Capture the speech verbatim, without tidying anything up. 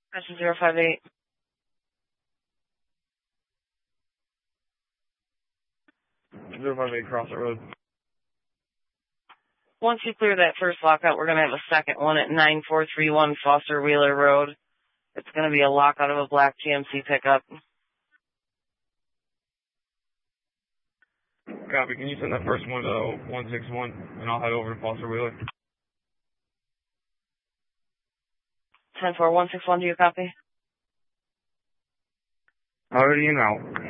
This is zero five eight. zero five eight, cross the road. Once you clear that first lockout, we're going to have a second one at nine four three one Foster Wheeler Road. It's going to be a lockout of a black G M C pickup. Copy. Can you send that first one to one six one, and I'll head over to Foster Wheeler? ten four one six one, do you copy? Already in out.